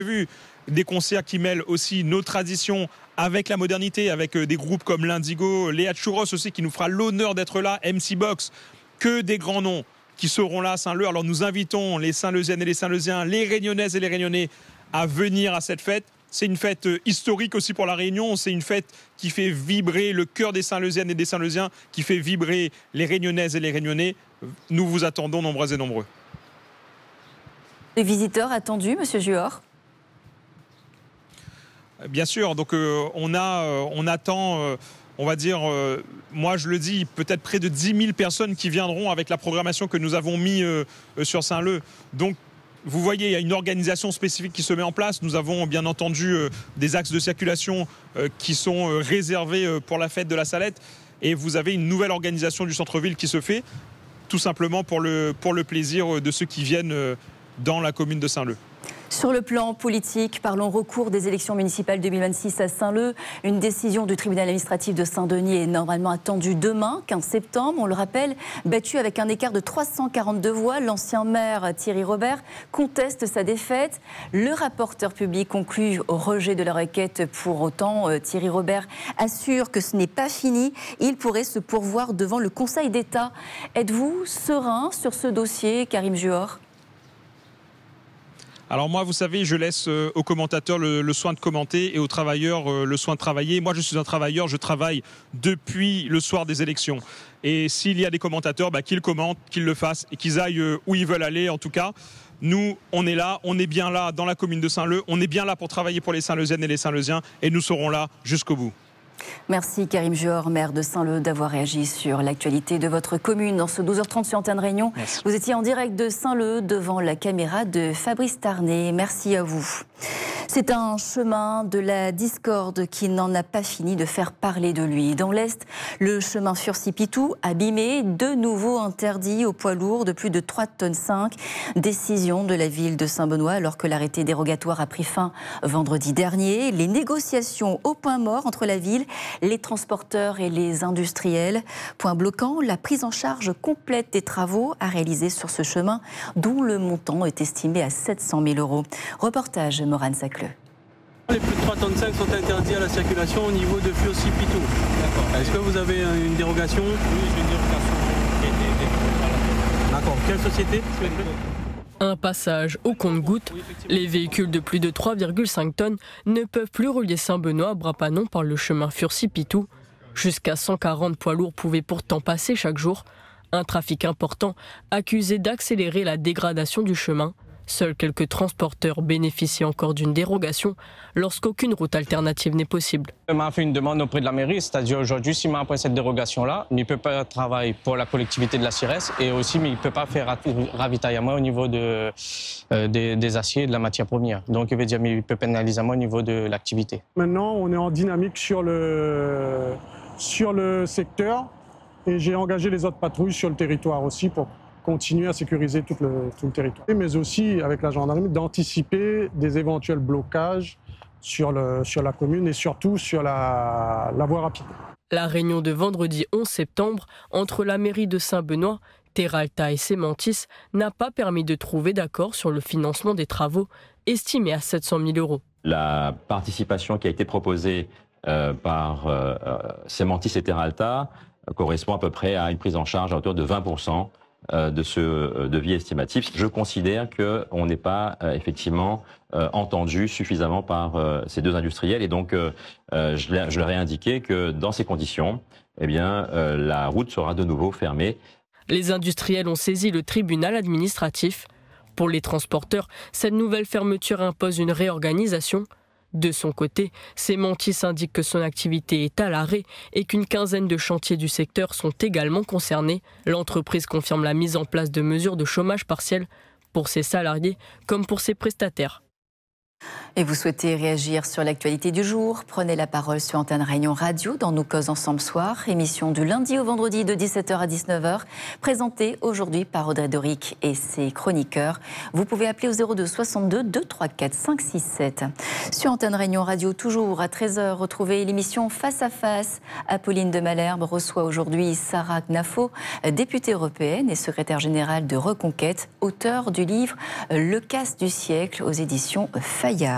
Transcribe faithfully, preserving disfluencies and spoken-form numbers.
vu des concerts qui mêlent aussi nos traditions avec la modernité, avec des groupes comme l'Indigo, Léa Chouros aussi qui nous fera l'honneur d'être là, M C Box, que des grands noms qui seront là à Saint-Leu. Alors nous invitons les Saint-Leusiennes et les Saint-Leusiens, les Réunionnaises et les Réunionnais à venir à cette fête. C'est une fête historique aussi pour la Réunion, c'est une fête qui fait vibrer le cœur des Saint-Leusiennes et des Saint-Leusiens, qui fait vibrer les Réunionnaises et les Réunionnais. Nous vous attendons nombreux et nombreux. Les visiteurs attendus, Monsieur Juor? Bien sûr, donc euh, on, a, euh, on attend, euh, on va dire, euh, moi je le dis, peut-être près de dix mille personnes qui viendront avec la programmation que nous avons mis euh, sur Saint-Leu. Donc vous voyez, il y a une organisation spécifique qui se met en place. Nous avons bien entendu euh, des axes de circulation euh, qui sont euh, réservés euh, pour la fête de la Salette. Et vous avez une nouvelle organisation du centre-ville qui se fait, tout simplement pour le, pour le plaisir de ceux qui viennent euh, dans la commune de Saint-Leu. Sur le plan politique, parlons recours des élections municipales deux mille vingt-six à Saint-Leu. Une décision du tribunal administratif de Saint-Denis est normalement attendue demain, quinze septembre. On le rappelle, battu avec un écart de trois cent quarante-deux voix, l'ancien maire Thierry Robert conteste sa défaite. Le rapporteur public conclut au rejet de la requête. Pour autant, Thierry Robert assure que ce n'est pas fini. Il pourrait se pourvoir devant le Conseil d'État. Êtes-vous serein sur ce dossier, Karim Juor ? Alors moi, vous savez, je laisse aux commentateurs le, le soin de commenter et aux travailleurs le soin de travailler. Moi, je suis un travailleur, je travaille depuis le soir des élections. Et s'il y a des commentateurs, bah, qu'ils commentent, qu'ils le fassent et qu'ils aillent où ils veulent aller. En tout cas, nous, on est là, on est bien là dans la commune de Saint-Leu. On est bien là pour travailler pour les Saint-Leusiennes et les Saint-Leusiens et nous serons là jusqu'au bout. Merci Karim Juor, maire de Saint-Leu, d'avoir réagi sur l'actualité de votre commune dans ce douze heures trente sur Antenne Réunion. Merci. Vous étiez en direct de Saint-Leu devant la caméra de Fabrice Tarnet. Merci à vous. C'est un chemin de la discorde qui n'en a pas fini de faire parler de lui. Dans l'Est, le chemin Furcy-Pitou, abîmé, de nouveau interdit aux poids lourds de plus de trois tonnes cinq. Décision de la ville de Saint-Benoît alors que l'arrêté dérogatoire a pris fin vendredi dernier. Les négociations au point mort entre la ville, les transporteurs et les industriels. Point bloquant, la prise en charge complète des travaux à réaliser sur ce chemin dont le montant est estimé à sept cent mille euros. Reportage Morane Sacleux. Les plus de trois tonnes cinq sont interdits à la circulation au niveau de Furcy-Pitou. D'accord. Est-ce que vous avez une dérogation? Oui, j'ai une dérogation. D'accord. Quelle société? Un passage au compte-gouttes. Les véhicules de plus de trois virgule cinq tonnes ne peuvent plus relier Saint-Benoît à Brapanon par le chemin Furcy-Pitou. Jusqu'à cent quarante poids lourds pouvaient pourtant passer chaque jour. Un trafic important accusé d'accélérer la dégradation du chemin. Seuls quelques transporteurs bénéficient encore d'une dérogation lorsqu'aucune route alternative n'est possible. On m'a fait une demande auprès de la mairie, c'est-à-dire aujourd'hui, s'il m'a après cette dérogation-là, il ne peut pas travailler pour la collectivité de la Cires et aussi mais il ne peut pas faire ravitaillement au niveau de, euh, des, des aciers et de la matière première. Donc il veut dire qu'il peut pénaliser au niveau de l'activité. Maintenant, on est en dynamique sur le, sur le secteur et j'ai engagé les autres patrouilles sur le territoire aussi pour continuer à sécuriser tout le, tout le territoire. Mais aussi, avec la gendarmerie, d'anticiper des éventuels blocages sur, le, sur la commune et surtout sur la, la voie rapide. La réunion de vendredi onze septembre entre la mairie de Saint-Benoît, Terralta et Sementis n'a pas permis de trouver d'accord sur le financement des travaux, estimés à sept cent mille euros. La participation qui a été proposée euh, par euh, Sementis et Terralta correspond à peu près à une prise en charge à hauteur de vingt pour cent de ce devis estimatif. Je considère qu'on n'est pas euh, effectivement euh, entendu suffisamment par euh, ces deux industriels et donc euh, je, je leur ai indiqué que dans ces conditions, eh bien, euh, la route sera de nouveau fermée. Les industriels ont saisi le tribunal administratif. Pour les transporteurs, cette nouvelle fermeture impose une réorganisation. De son côté, Sementis indique que son activité est à l'arrêt et qu'une quinzaine de chantiers du secteur sont également concernés. L'entreprise confirme la mise en place de mesures de chômage partiel pour ses salariés comme pour ses prestataires. Et vous souhaitez réagir sur l'actualité du jour? Prenez la parole sur Antenne Réunion Radio dans Nous Cause Ensemble Soir, émission du lundi au vendredi de dix-sept heures à dix-neuf heures, présentée aujourd'hui par Audrey Doric et ses chroniqueurs. Vous pouvez appeler au zéro deux soixante-deux deux trois quatre cinq six sept. Sur Antenne Réunion Radio, toujours à treize heures, retrouvez l'émission Face à Face. Apolline de Malherbe reçoit aujourd'hui Sarah Knafo, députée européenne et secrétaire générale de Reconquête, auteure du livre Le casse du siècle aux éditions Fayard.